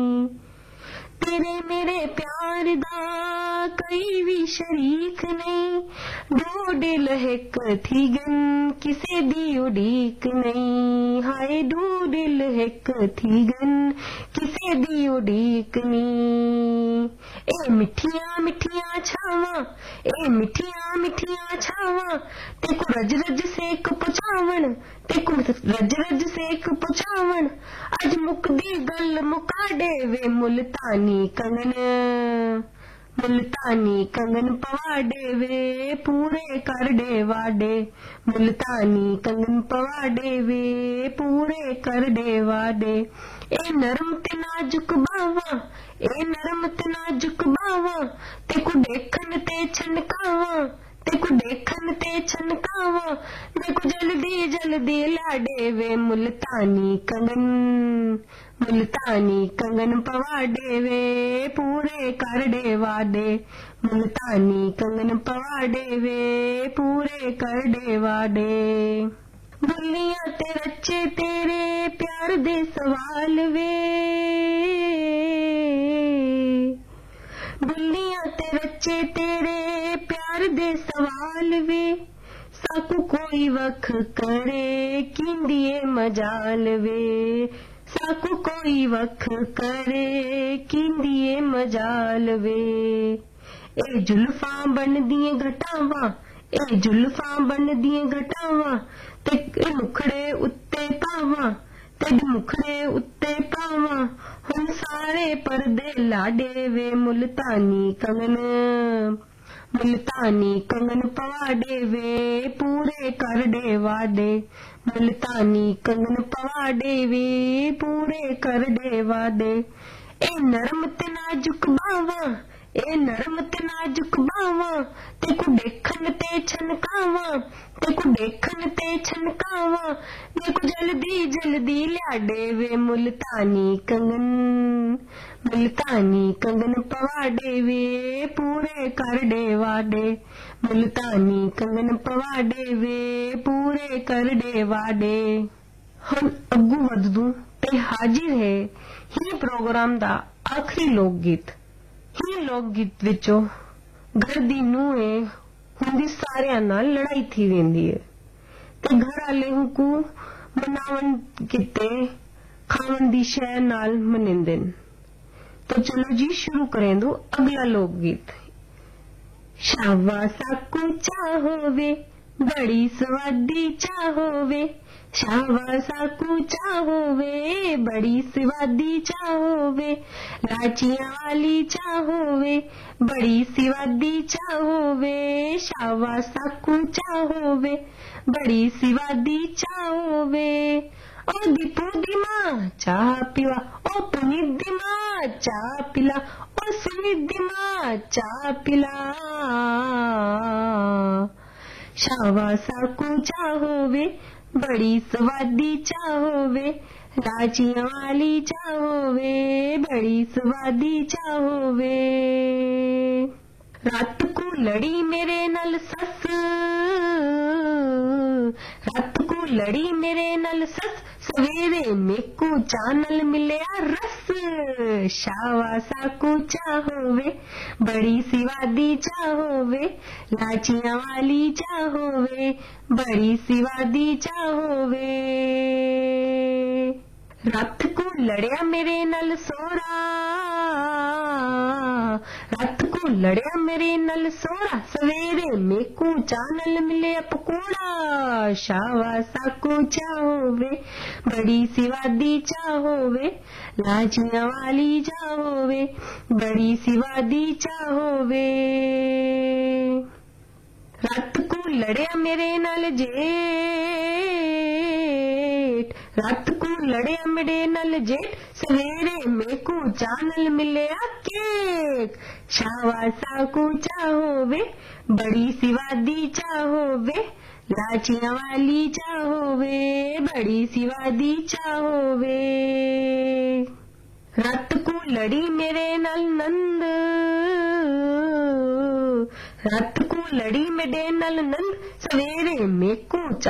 तेरे मेरे प्यार दा कोई भी शरीक नहीं, डोड लहक थी गन किसे दी उड़ीक नहीं, हाय डोड लहक थी गन किसे दी उड़ीक नहीं। ए मिठिया मिठिया छावा, ए मिठिया मिठिया छावा, तेको रज रज सेक पुछावन, तेको रज रज सेक पुछावन, अज मुकदी गल मुका दे वे मुल्तानी कंगन, मुल्तानी कंगन पवा दे वे पूरे कर दे वाडे, मुल्तानी कंगन पवा दे वे पूरे कर दे वाडे। ए नरम ते नाजुक बावा, ए नरम ते नाजुक बावा, तेको देखन ते छनकावा, तेको देखन ते छनकावा, देखो जल्दी जल्दी लाडे वे मुल्तानी कंगन, मुल्तानी कंगन पवा दे वे पूरे कर दे वाडे, मुल्तानी कंगन पवा दे वे पूरे कर दे वाडे। बुल्लियां ते रचे तेरे प्यार दे सवाल वे, बुल्लियां ते रचे तेरे प्यार दे सवाल वे, साकू कोई वख करे किंदिए मजाल वे, साकू कोई वख करे किंदिए मजाल वे। ए जुल्फां बन दिए घटावां, ए जुल्फां बन दिए घटावां, ते मुखड़े उत्ते पावां, ते मुखड़े उत्ते पावां, हुण सारे परदे लाडे वे मुल्तानी कंगन, मुल्तानी कंगन पवा दे वे पूरे कर दे वाडे, मुल्तानी कंगन पवा दे वे पूरे कर दे वाडे। ए नरम ते नाजुक बावा, ए नरम ते नाजुक बावा, तेको देखन ते छनकावा, तेको देखन ते छनकावा, देखो जल्दी जल्दी लाडे वे मुल्तानी कंगन, मुल्तानी कंगन पवा दे वे पूरे कर दे वाडे, मुल्तानी कंगन पवा दे वे पूरे कर दे वाडे। हम अग्गू वधदू ते हाजिर है ही प्रोग्राम दा आखिरी लोक गीत। ही लोक गीत विचों घर दी नूहे हुंदी सारियां नाल लड़ाई थी वेंदी है ते घर आले को मनावन किते खावन दी शय नाल मनिंदे। तो चलो जी शुरू करें दो अगला लोक गीत। शावा साकू चाहोवे बड़ी स्वादी चाहोवे, शावा साकू चाहोवे बड़ी स्वादी चाहोवे, लाचियां वाली चाहोवे बड़ी स्वादी चाहोवे, शावा साकू चाहोवे बड़ी स्वादी चाहोवे। ओ दीपू दी मां चाह पिला, ओ पुनीत दी मां चाह पिला, ओ सुनीत दी मां चाह पिला। शावा साकू चाहोवे बड़ी स्वादी चाहोवे, लाचियां वाली चाहोवे बड़ी स्वादी चाहोवे। रात को लड़ी मेरे नल सस, रात को लड़ी मेरे नल सस, सवेरे मेको चानल मिलया रस। शावा साकू चाहोवे बड़ी स्वादी चाहोवे, लाचियां वाली चाहोवे बड़ी स्वादी चाहोवे। रात को लड़या मेरे नल सोरा, रात को लड़या मेरे नल सोरा, सवेरे मेको चानल मिले पकोड़ा। शावा साकू चाहोवे बड़ी स्वादी चाहोवे, लाचियां वाली चाहोवे बड़ी स्वादी चाहोवे। रात को लड़या मेरे नाल जेठ, रात को लड़या मेरे नाल जेठ, सवेरे मेको चानल मिलया केक। शावा साकू चाहोवे बड़ी स्वादी चाहोवे, लाचियां वाली चाहोवे बड़ी स्वादी चाहोवे। रात को लड़ी मेरे नाल नंद, रात को लड़ी मेरे नाल नंद, सवेरे मेको